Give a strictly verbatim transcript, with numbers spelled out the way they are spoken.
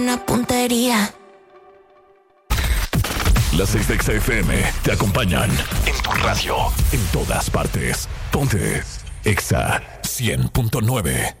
Una puntería. Las seis de Exa F M te acompañan en tu radio, en todas partes. Ponte Exa cien punto nueve.